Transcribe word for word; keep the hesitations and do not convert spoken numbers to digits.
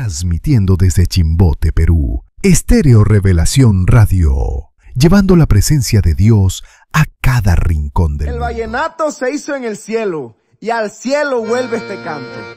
transmitiendo desde Chimbote, Perú, Estéreo Revelación Radio, llevando la presencia de Dios a cada rincón del mundo. El vallenato se hizo en el cielo, y al cielo vuelve este canto.